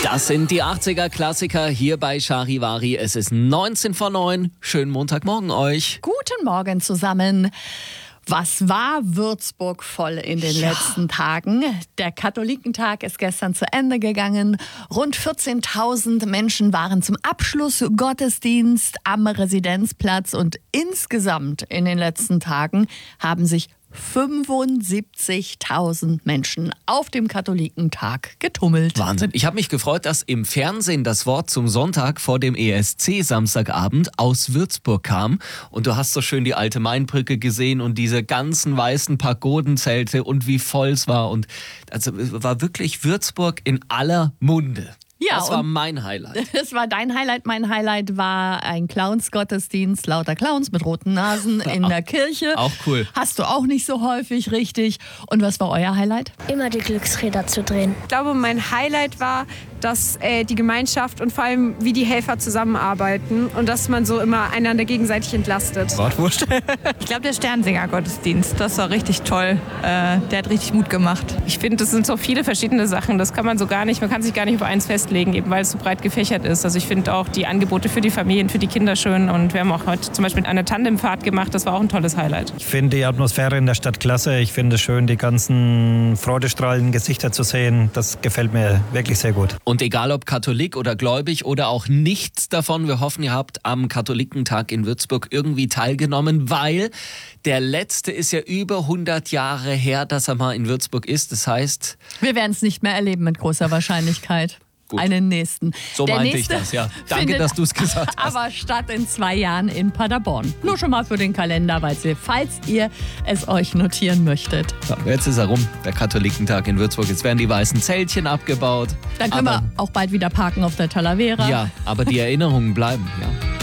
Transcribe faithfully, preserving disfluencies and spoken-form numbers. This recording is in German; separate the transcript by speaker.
Speaker 1: Das sind die achtziger-Klassiker hier bei Charivari. Es ist neunzehn vor neun. Schönen Montagmorgen euch.
Speaker 2: Guten Morgen zusammen. Was war Würzburg voll in den ja. letzten Tagen? Der Katholikentag ist gestern zu Ende gegangen. Rund vierzehntausend Menschen waren zum Abschlussgottesdienst am Residenzplatz. Und insgesamt in den letzten Tagen haben sich fünfundsiebzigtausend Menschen auf dem Katholikentag getummelt.
Speaker 1: Wahnsinn. Ich habe mich gefreut, dass im Fernsehen das Wort zum Sonntag vor dem E S C Samstagabend aus Würzburg kam. Und du hast so schön die alte Mainbrücke gesehen und diese ganzen weißen Pagodenzelte und wie voll es war. Und also war wirklich Würzburg in aller Munde.
Speaker 2: Ja,
Speaker 1: das war mein Highlight.
Speaker 2: Das war dein Highlight. Mein Highlight war ein Clowns-Gottesdienst, lauter Clowns mit roten Nasen in der Kirche.
Speaker 1: Auch cool.
Speaker 2: Hast du auch nicht so häufig, richtig. Und was war euer Highlight?
Speaker 3: Immer die Glücksräder zu drehen.
Speaker 4: Ich glaube, mein Highlight war, dass äh, die Gemeinschaft und vor allem, wie die Helfer zusammenarbeiten und dass man so immer einander gegenseitig entlastet.
Speaker 5: Bratwurst.
Speaker 6: Ich glaube, der Sternsinger-Gottesdienst, das war richtig toll. Äh, der hat richtig Mut gemacht.
Speaker 7: Ich finde, das sind so viele verschiedene Sachen. Das kann man so gar nicht, man kann sich gar nicht auf eins festlegen, eben weil es so breit gefächert ist. Also ich finde auch die Angebote für die Familien, für die Kinder schön. Und wir haben auch heute zum Beispiel eine Tandemfahrt gemacht. Das war auch ein tolles Highlight.
Speaker 5: Ich finde die Atmosphäre in der Stadt klasse. Ich finde es schön, die ganzen freudestrahlenden Gesichter zu sehen. Das gefällt mir wirklich sehr gut.
Speaker 1: Und egal ob Katholik oder gläubig oder auch nichts davon, wir hoffen, ihr habt am Katholikentag in Würzburg irgendwie teilgenommen, weil der letzte ist ja über hundert Jahre her, dass er mal in Würzburg ist. Das heißt...
Speaker 2: Wir werden es nicht mehr erleben mit großer Wahrscheinlichkeit.
Speaker 1: Gut.
Speaker 2: Einen nächsten.
Speaker 1: So
Speaker 2: Der
Speaker 1: meinte
Speaker 2: nächste
Speaker 1: ich das, ja. Danke, dass du es gesagt hast.
Speaker 2: Aber statt in zwei Jahren in Paderborn. Nur schon mal für den Kalender, falls ihr, falls ihr es euch notieren möchtet.
Speaker 1: So, jetzt ist er rum, der Katholikentag in Würzburg. Jetzt werden die weißen Zeltchen abgebaut.
Speaker 2: Dann können
Speaker 1: aber,
Speaker 2: wir auch bald wieder parken auf der Talavera.
Speaker 1: Ja, aber die Erinnerungen bleiben, ja.